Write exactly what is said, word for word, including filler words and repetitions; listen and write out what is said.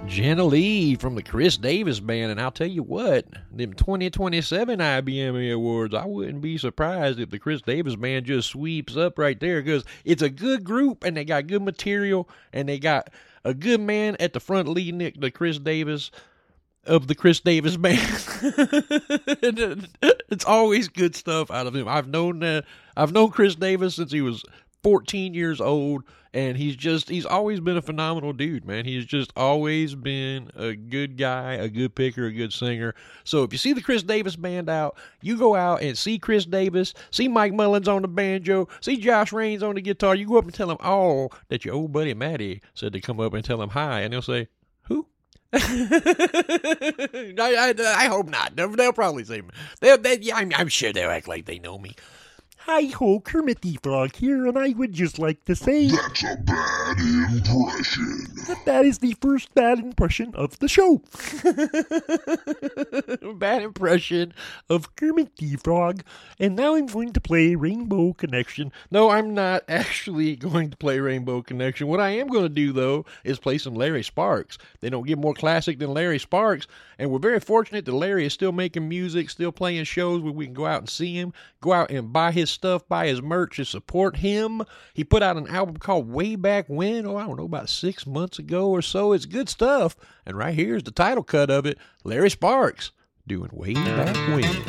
Jenna Lee from the Chris Davis Band, and I'll tell you what, them twenty twenty-seven I B M A Awards, I wouldn't be surprised if the Chris Davis Band just sweeps up right there, because it's a good group, and they got good material, and they got a good man at the front leading it, the Chris Davis of the Chris Davis Band. It's always good stuff out of him. I've known uh, I've known Chris Davis since he was fourteen years old, and he's just, he's always been a phenomenal dude, man. He's just always been a good guy, a good picker, a good singer. So if you see the Chris Davis Band out, you go out and see Chris Davis, see Mike Mullins on the banjo, see Josh Raines on the guitar. You go up and tell them all that your old buddy Matty said to come up and tell him hi, and they'll say, who? I, I, I hope not. They'll, they'll probably say, they'll, they, yeah, I'm, I'm sure they'll act like they know me. Hi ho, Kermit the Frog here, and I would just like to say... That's a bad impression. That that is the first bad impression of the show. Bad impression Of Kermit the Frog, and now I'm going to play Rainbow Connection. No, I'm not actually going to play Rainbow Connection. What I am going to do, though, is play some Larry Sparks. They don't get more classic than Larry Sparks, and we're very fortunate that Larry is still making music, still playing shows where we can go out and see him, go out and buy his stuff, buy his merch, and support him. He put out an album called Way Back When, oh, I don't know, about six months ago or so. It's good stuff, and right here's the title cut of it, Larry Sparks doing Way Back When.